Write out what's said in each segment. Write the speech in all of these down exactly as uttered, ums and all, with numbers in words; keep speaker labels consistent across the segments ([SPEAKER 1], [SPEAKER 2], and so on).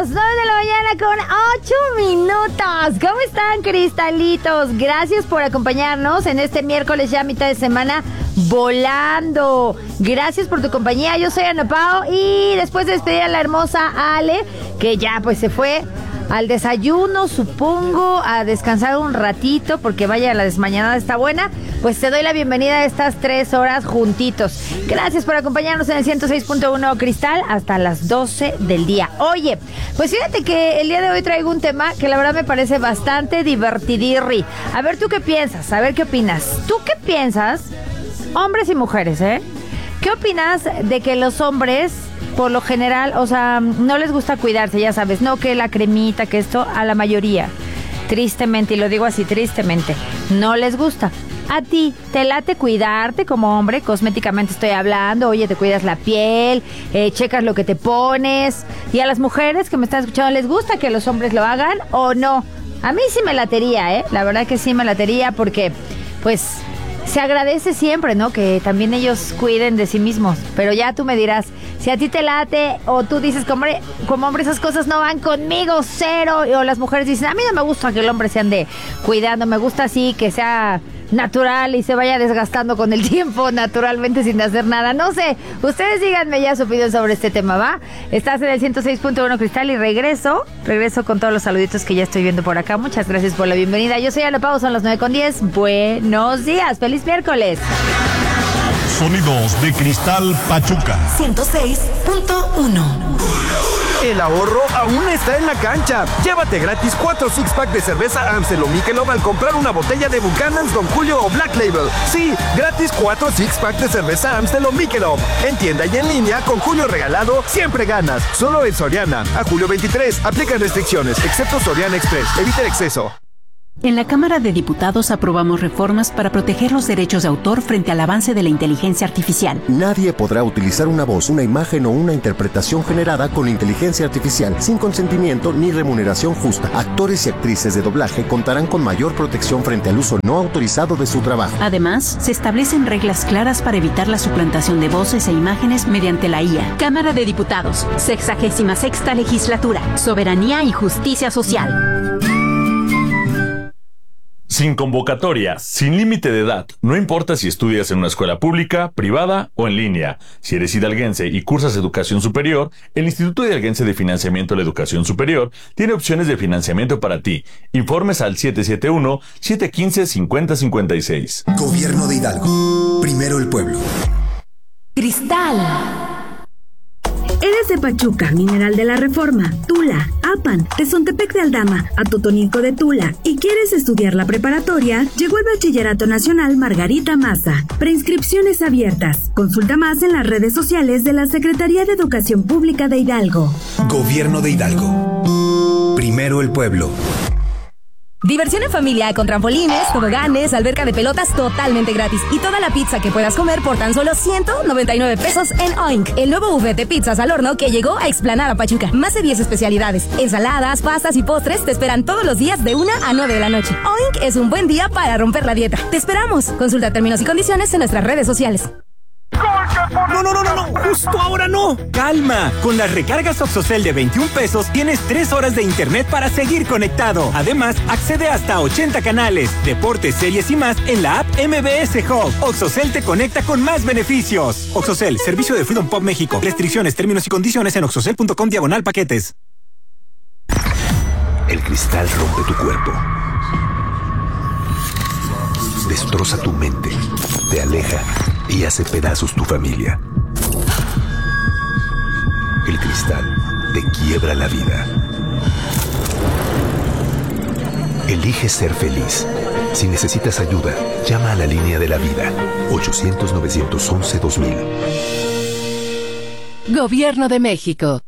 [SPEAKER 1] las nueve de la mañana con ocho minutos. ¿Cómo están, cristalitos? Gracias por acompañarnos en este miércoles ya mitad de semana volando. Gracias por tu compañía. Yo soy Ana Pao y después de despedir a la hermosa Ale, que ya pues se fue al desayuno, supongo, a descansar un ratito, porque vaya, la desmañanada está buena, pues te doy la bienvenida a estas tres horas juntitos. Gracias por acompañarnos en el ciento seis punto uno Cristal hasta las doce del día. Oye, pues fíjate que el día de hoy traigo un tema que la verdad me parece bastante divertidirri. A ver, ¿tú qué piensas? A ver, ¿qué opinas? ¿Tú qué piensas? Hombres y mujeres, ¿eh? ¿Qué opinas de que los hombres, por lo general, o sea, no les gusta cuidarse, ya sabes, no que la cremita, que esto, a la mayoría, tristemente, y lo digo así, tristemente, no les gusta? ¿A ti te late cuidarte como hombre? Cosméticamente estoy hablando, oye, te cuidas la piel, eh, checas lo que te pones. ¿Y a las mujeres que me están escuchando les gusta que los hombres lo hagan o no? A mí sí me latería, ¿eh? La verdad que sí me latería porque, pues, se agradece siempre, ¿no? Que también ellos cuiden de sí mismos. Pero ya tú me dirás, si a ti te late o tú dices, como hombre, como hombre esas cosas no van conmigo, cero. O las mujeres dicen, a mí no me gusta que el hombre se ande cuidando, me gusta así que sea natural y se vaya desgastando con el tiempo naturalmente sin hacer nada. No sé, ustedes díganme ya su opinión sobre este tema, ¿va? Estás en el ciento seis punto uno Cristal y regreso, regreso con todos los saluditos que ya estoy viendo por acá. Muchas gracias por la bienvenida. Yo soy Ana Pao, son las nueve con diez. Buenos días, feliz miércoles.
[SPEAKER 2] Sonidos de Cristal Pachuca
[SPEAKER 3] ciento seis punto uno.
[SPEAKER 4] El ahorro aún está en la cancha. Llévate gratis cuatro six pack de cerveza Amstel o Michelob al comprar una botella de Buchanan's, Don Julio o Black Label. Sí, gratis cuatro six pack de cerveza Amstel o Michelob. En tienda y en línea, con Julio regalado, siempre ganas. Solo en Soriana. A julio veintitrés. Aplican restricciones, excepto Soriana Express. Evita el exceso.
[SPEAKER 5] En la Cámara de Diputados aprobamos reformas para proteger los derechos de autor frente al avance de la inteligencia artificial.
[SPEAKER 6] Nadie podrá utilizar una voz, una imagen o una interpretación generada con inteligencia artificial sin consentimiento ni remuneración justa. Actores y actrices de doblaje contarán con mayor protección frente al uso no autorizado de su trabajo.
[SPEAKER 5] Además, se establecen reglas claras para evitar la suplantación de voces e imágenes mediante la I A. Cámara de Diputados, sexagésima sexta legislatura, soberanía y justicia social.
[SPEAKER 7] Sin convocatoria, sin límite de edad, no importa si estudias en una escuela pública, privada o en línea. Si eres hidalguense y cursas educación superior, el Instituto Hidalguense de Financiamiento a la Educación Superior tiene opciones de financiamiento para ti. Informes al siete siete uno, siete uno cinco, cinco cero cinco seis.
[SPEAKER 8] Gobierno de Hidalgo. Primero el pueblo.
[SPEAKER 3] Cristal.
[SPEAKER 9] Eres de Pachuca, Mineral de la Reforma, Tula, Apan, Tezontepec de Aldama, Atotonilco de Tula y quieres estudiar la preparatoria, llegó el Bachillerato Nacional Margarita Maza. Preinscripciones abiertas. Consulta más en las redes sociales de la Secretaría de Educación Pública de Hidalgo.
[SPEAKER 8] Gobierno de Hidalgo. Primero el pueblo.
[SPEAKER 10] Diversión en familia con trampolines, toboganes, alberca de pelotas totalmente gratis y toda la pizza que puedas comer por tan solo ciento noventa y nueve pesos en Oink, el nuevo buffet de pizzas al horno que llegó a Explanada Pachuca. Más de diez especialidades, ensaladas, pastas y postres te esperan todos los días de una a nueve de la noche. Oink es un buen día para romper la dieta. Te esperamos. Consulta términos y condiciones en nuestras redes sociales.
[SPEAKER 11] No, no, no, no, no, justo ahora no. Calma, con las recargas Oxocel de veintiún pesos tienes tres horas de internet para seguir conectado. Además, accede hasta ochenta canales, deportes, series y más en la app M B S Hub. Oxocel te conecta con más beneficios. Oxocel, servicio de Freedom Pop México. Restricciones, términos y condiciones en oxocel punto com diagonal paquetes.
[SPEAKER 12] El cristal rompe tu cuerpo. Destroza tu mente, te aleja y hace pedazos tu familia. El cristal te quiebra la vida. Elige ser feliz. Si necesitas ayuda, llama a la línea de la vida. ochocientos, novecientos once, dos mil.
[SPEAKER 13] Gobierno de México.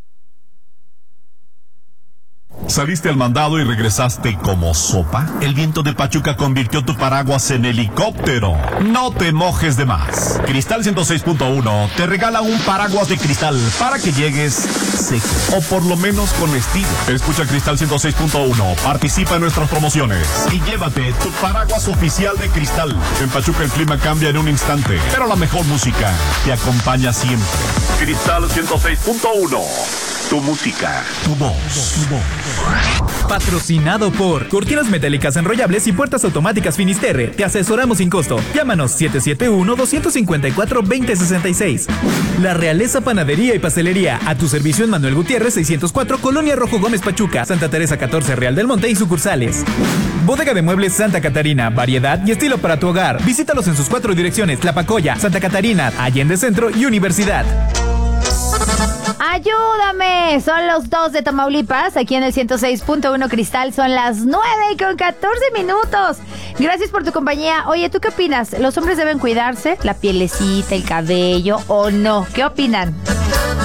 [SPEAKER 2] ¿Saliste al mandado y regresaste como sopa? El viento de Pachuca convirtió tu paraguas en helicóptero. No te mojes de más. Cristal ciento seis punto uno te regala un paraguas de cristal para que llegues seco, o por lo menos con estilo. Escucha Cristal ciento seis punto uno, participa en nuestras promociones y llévate tu paraguas oficial de Cristal. En Pachuca el clima cambia en un instante, pero la mejor música te acompaña siempre. Cristal ciento seis punto uno. Tu música, tu voz, tu voz.
[SPEAKER 14] Patrocinado por Cortinas Metálicas Enrollables y Puertas Automáticas Finisterre. Te asesoramos sin costo. Llámanos siete siete uno, dos cinco cuatro, dos cero seis seis. La Realeza Panadería y Pastelería. A tu servicio en Manuel Gutiérrez seiscientos cuatro, Colonia Rojo Gómez Pachuca, Santa Teresa catorce, Real del Monte y sucursales. Bodega de Muebles Santa Catarina. Variedad y estilo para tu hogar. Visítalos en sus cuatro direcciones: Tlapacoya, Santa Catarina, Allende Centro y Universidad.
[SPEAKER 1] ¡Ayúdame! Son los dos de Tamaulipas, aquí en el ciento seis punto uno Cristal. Son las nueve y con catorce minutos. Gracias por tu compañía. Oye, ¿tú qué opinas? ¿Los hombres deben cuidarse la pielecita, el cabello o no? ¿Qué opinan?